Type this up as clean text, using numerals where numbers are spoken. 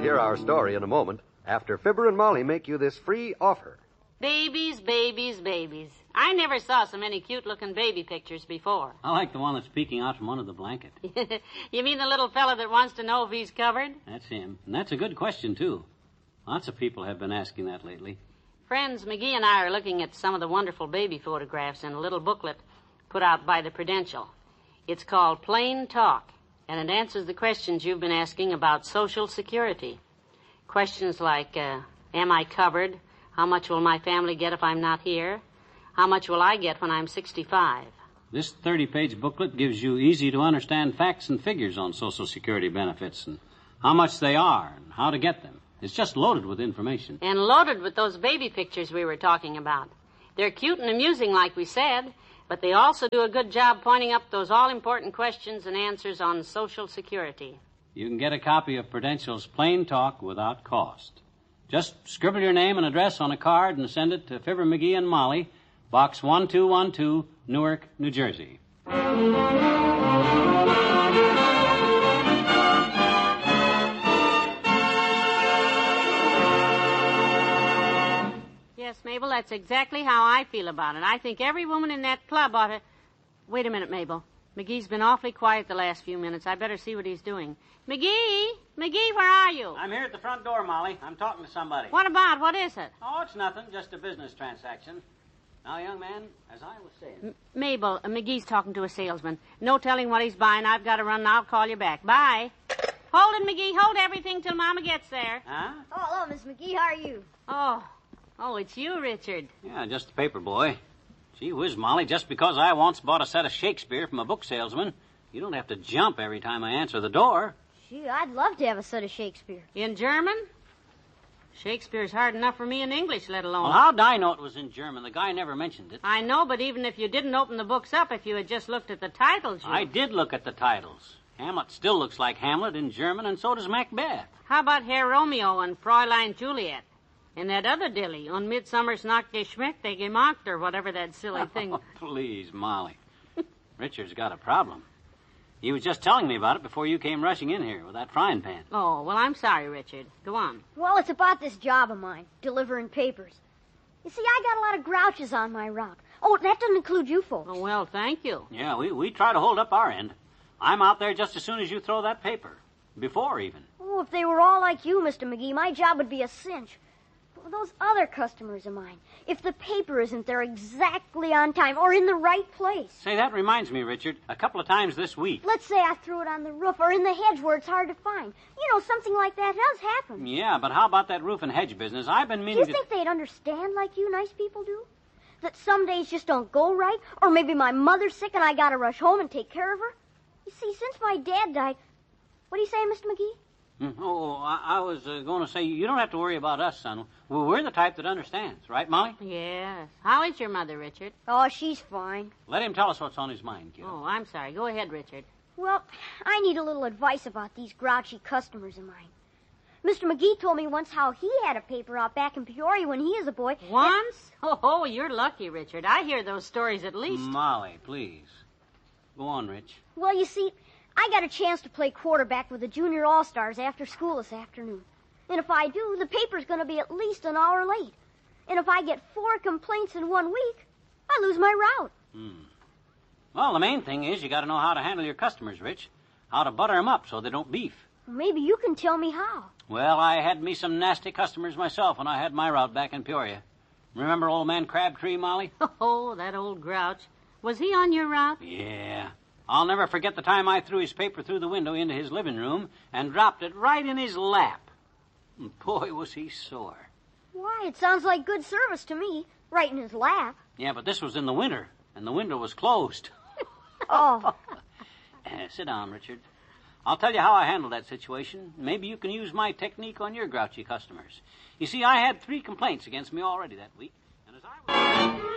hear our story in a moment after Fibber and Molly make you this free offer. Babies, babies, babies. I never saw so many cute-looking baby pictures before. I like the one that's peeking out from under the blanket. You mean the little fella that wants to know if he's covered? That's him. And that's a good question, too. Lots of people have been asking that lately. Friends, McGee and I are looking at some of the wonderful baby photographs in a little booklet put out by the Prudential. It's called Plain Talk, and it answers the questions you've been asking about Social Security. Questions like, am I covered? How much will my family get if I'm not here? How much will I get when I'm 65? This 30-page booklet gives you easy-to-understand facts and figures on Social Security benefits and how much they are and how to get them. It's just loaded with information. And loaded with those baby pictures we were talking about. They're cute and amusing, like we said, but they also do a good job pointing up those all-important questions and answers on Social Security. You can get a copy of Prudential's Plain Talk without cost. Just scribble your name and address on a card and send it to Fibber, McGee, and Molly, Box 1212, Newark, New Jersey. Yes, Mabel, that's exactly how I feel about it. I think every woman in that club ought to... Wait a minute, Mabel. McGee's been awfully quiet the last few minutes. I better see what he's doing. McGee! McGee, where are you? I'm here at the front door, Molly. I'm talking to somebody. What about? What is it? Oh, it's nothing. Just a business transaction. Now, young man, as I was saying... Mabel, McGee's talking to a salesman. No telling what he's buying. I've got to run and I'll call you back. Bye. Hold it, McGee. Hold everything till Mama gets there. Huh? Oh, hello, Miss McGee. How are you? Oh, it's you, Richard. Yeah, just a paper boy. Gee whiz, Molly, just because I once bought a set of Shakespeare from a book salesman, you don't have to jump every time I answer the door. Gee, I'd love to have a set of Shakespeare. In German? Shakespeare's hard enough for me in English, let alone... Well, how'd I know it was in German? The guy never mentioned it. I know, but even if you didn't open the books up, if you had just looked at the titles... I did look at the titles. Hamlet still looks like Hamlet in German, and so does Macbeth. How about Herr Romeo and Fräulein Juliet? And that other dilly, On Midsommersnacht geschmeckte gemacht, or whatever that silly thing... Oh, please, Molly. Richard's got a problem. He was just telling me about it before you came rushing in here with that frying pan. Oh, well, I'm sorry, Richard. Go on. Well, it's about this job of mine, delivering papers. You see, I got a lot of grouches on my route. Oh, that doesn't include you folks. Oh, well, thank you. Yeah, we try to hold up our end. I'm out there just as soon as you throw that paper. Before, even. Oh, if they were all like you, Mr. McGee, my job would be a cinch. But with those other customers of mine, if the paper isn't there exactly on time or in the right place... Say, that reminds me, Richard, a couple of times this week. Let's say I threw it on the roof or in the hedge where it's hard to find. You know, something like that does happen. Yeah, but how about that roof and hedge business? I've been Do meaning you think they'd understand like you nice people do? That some days just don't go right? Or maybe my mother's sick and I gotta rush home and take care of her? You see, since my dad died... What do you say, Mr. McGee? Oh, I was going to say, you don't have to worry about us, son. Well, we're the type that understands, right, Molly? Yes. How is your mother, Richard? Oh, she's fine. Let him tell us what's on his mind, kiddo. Oh, I'm sorry. Go ahead, Richard. Well, I need a little advice about these grouchy customers of mine. Mr. McGee told me once how he had a paper out back in Peoria when he was a boy. Once? Oh, you're lucky, Richard. I hear those stories at least. Molly, please. Go on, Rich. Well, you see, I got a chance to play quarterback with the Junior All-Stars after school this afternoon. And if I do, the paper's going to be at least an hour late. And if I get 4 complaints in 1 week, I lose my route. Well, the main thing is you got to know how to handle your customers, Rich. How to butter them up so they don't beef. Maybe you can tell me how. Well, I had me some nasty customers myself when I had my route back in Peoria. Remember old man Crabtree, Molly? Oh, that old grouch. Was he on your route? Yeah. I'll never forget the time I threw his paper through the window into his living room and dropped it right in his lap. And boy, was he sore. Why, it sounds like good service to me, right in his lap. Yeah, but this was in the winter, and the window was closed. Oh. Sit down, Richard. I'll tell you how I handled that situation. Maybe you can use my technique on your grouchy customers. You see, I had 3 complaints against me already that week, and as I was...